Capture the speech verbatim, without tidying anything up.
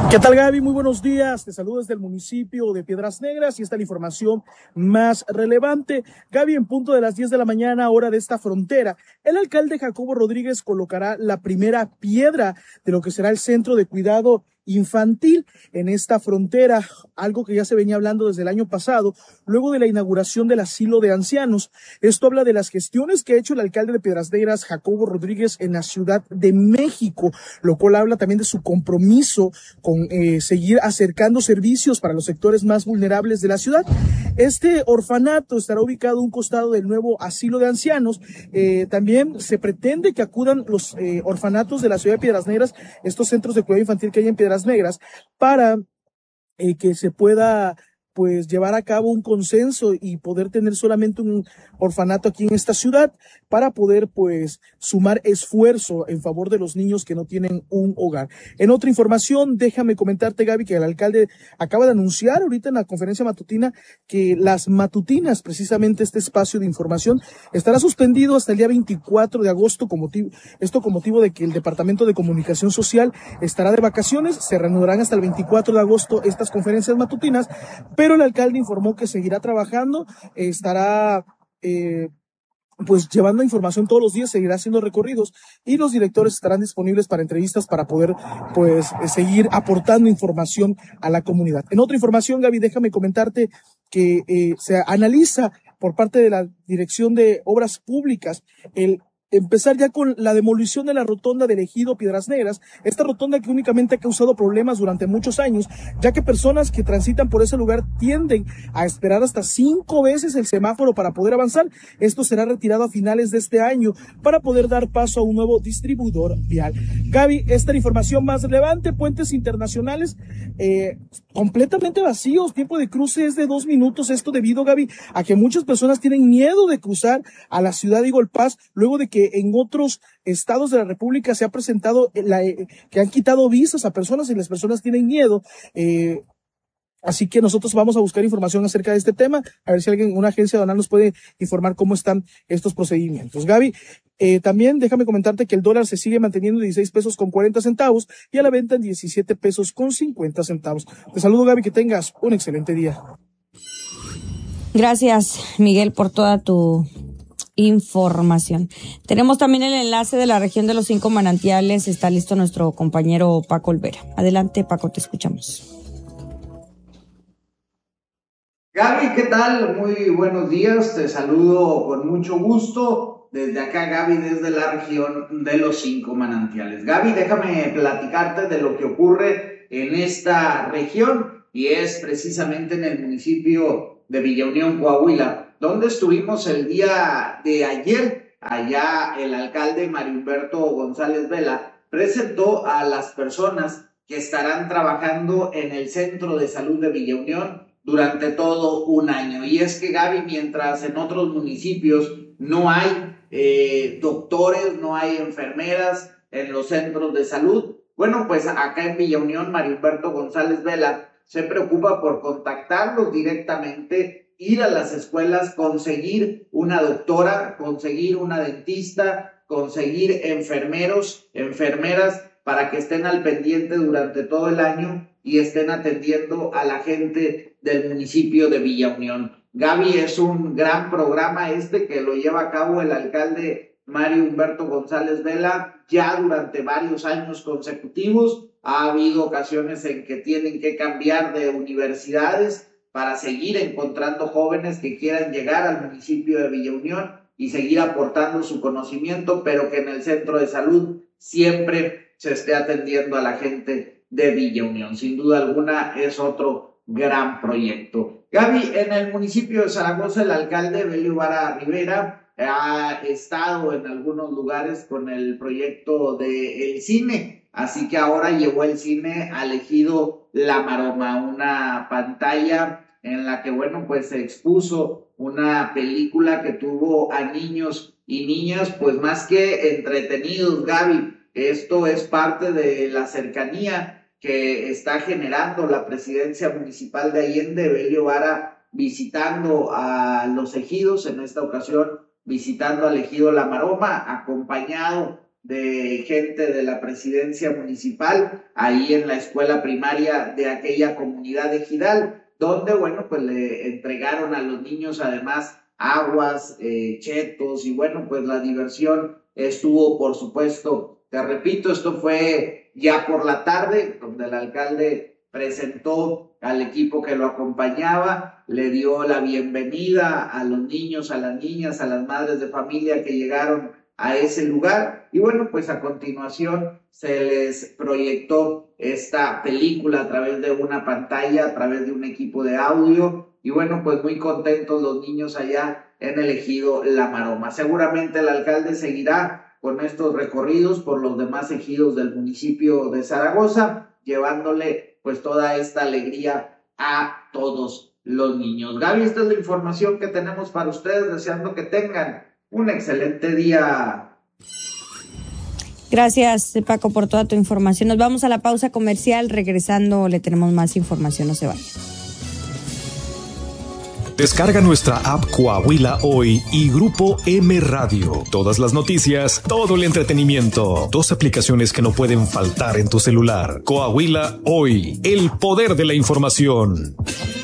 ¿Qué tal, Gaby? Muy buenos días. Te saludo desde el municipio de Piedras Negras y esta es la información más relevante. Gaby, en punto de las diez de la mañana, hora de esta frontera, el alcalde Jacobo Rodríguez colocará la primera piedra de lo que será el centro de cuidado infantil en esta frontera, algo que ya se venía hablando desde el año pasado, luego de la inauguración del asilo de ancianos. Esto habla de las gestiones que ha hecho el alcalde de Piedras Negras, Jacobo Rodríguez, en la Ciudad de México, lo cual habla también de su compromiso con eh, seguir acercando servicios para los sectores más vulnerables de la ciudad. Este orfanato estará ubicado a un costado del nuevo asilo de ancianos. Eh, también se pretende que acudan los eh, orfanatos de la ciudad de Piedras Negras, estos centros de cuidado infantil que hay en Piedras Negras, para eh, que se pueda pues llevar a cabo un consenso y poder tener solamente un orfanato aquí en esta ciudad para poder pues sumar esfuerzo en favor de los niños que no tienen un hogar. En otra información, déjame comentarte, Gaby, que el alcalde acaba de anunciar ahorita en la conferencia matutina que las matutinas, precisamente este espacio de información, estará suspendido hasta el día veinticuatro de agosto, con motivo, esto con motivo de que el Departamento de Comunicación Social estará de vacaciones. Se reanudarán hasta el veinticuatro de agosto estas conferencias matutinas, pero Pero el alcalde informó que seguirá trabajando, eh, estará eh, pues llevando información todos los días, seguirá haciendo recorridos y los directores estarán disponibles para entrevistas para poder pues eh, seguir aportando información a la comunidad. En otra información, Gaby, déjame comentarte que eh, se analiza por parte de la Dirección de Obras Públicas el empezar ya con la demolición de la rotonda del Ejido Piedras Negras, esta rotonda que únicamente ha causado problemas durante muchos años, ya que personas que transitan por ese lugar tienden a esperar hasta cinco veces el semáforo para poder avanzar. Esto será retirado a finales de este año para poder dar paso a un nuevo distribuidor vial. Gaby, esta es la información más relevante. Puentes internacionales eh, completamente vacíos, tiempo de cruce es de dos minutos, esto debido, Gaby, a que muchas personas tienen miedo de cruzar a la ciudad de Eagle Pass, luego de que en otros estados de la República se ha presentado la, eh, que han quitado visas a personas y las personas tienen miedo. Eh, así que nosotros vamos a buscar información acerca de este tema, a ver si alguien, una agencia aduanal nos puede informar cómo están estos procedimientos. Gaby, eh, también déjame comentarte que el dólar se sigue manteniendo en dieciséis pesos con cuarenta centavos y a la venta en diecisiete pesos con cincuenta centavos. Te saludo, Gaby, que tengas un excelente día. Gracias, Miguel, por toda tu información. Tenemos también el enlace de la región de los cinco manantiales. Está listo nuestro compañero Paco Olvera. Adelante, Paco, te escuchamos. Gaby, ¿qué tal? Muy buenos días. Te saludo con mucho gusto desde acá, Gaby, desde la región de los cinco manantiales. Gaby, déjame platicarte de lo que ocurre en esta región y es precisamente en el municipio de Villa Unión, Coahuila, donde estuvimos el día de ayer. Allá el alcalde Mario Humberto González Vela presentó a las personas que estarán trabajando en el Centro de Salud de Villa Unión durante todo un año. Y es que, Gaby, mientras en otros municipios no hay eh, doctores, no hay enfermeras en los centros de salud, bueno, pues acá en Villa Unión Mario Humberto González Vela se preocupa por contactarlos directamente, ir a las escuelas, conseguir una doctora, conseguir una dentista, conseguir enfermeros, enfermeras, para que estén al pendiente durante todo el año y estén atendiendo a la gente del municipio de Villa Unión. Gaby, es un gran programa este que lo lleva a cabo el alcalde Mario Humberto González Vela ya durante varios años consecutivos. Ha habido ocasiones en que tienen que cambiar de universidades para seguir encontrando jóvenes que quieran llegar al municipio de Villa Unión y seguir aportando su conocimiento, pero que en el centro de salud siempre se esté atendiendo a la gente de Villa Unión. Sin duda alguna es otro gran proyecto. Gaby, en el municipio de Zaragoza el alcalde Belio Vara Rivera ha estado en algunos lugares con el proyecto del cine, así que ahora llevó el cine al Ejido La Maroma, una pantalla en la que, bueno, pues se expuso una película que tuvo a niños y niñas, pues más que entretenidos, Gaby. Esto es parte de la cercanía que está generando la presidencia municipal de Allende, Belio Vara visitando a los ejidos, en esta ocasión visitando al Ejido La Maroma, acompañado de gente de la presidencia municipal, ahí en la escuela primaria de aquella comunidad de Ejidal, donde, bueno, pues le entregaron a los niños además aguas, eh, chetos, y bueno, pues la diversión estuvo, por supuesto, te repito, esto fue ya por la tarde, donde el alcalde presentó al equipo que lo acompañaba, le dio la bienvenida a los niños, a las niñas, a las madres de familia que llegaron a ese lugar, y bueno, pues a continuación se les proyectó esta película a través de una pantalla, a través de un equipo de audio, y bueno, pues muy contentos los niños allá en el ejido La Maroma. Seguramente el alcalde seguirá con estos recorridos por los demás ejidos del municipio de Zaragoza, llevándole pues toda esta alegría a todos los niños. Gaby, esta es la información que tenemos para ustedes, deseando que tengan un excelente día. Gracias, Paco, por toda tu información. Nos vamos a la pausa comercial. Regresando le tenemos más información. No se vayan. Descarga nuestra app Coahuila Hoy y Grupo M Radio. Todas las noticias, todo el entretenimiento. Dos aplicaciones que no pueden faltar en tu celular. Coahuila Hoy, el poder de la información.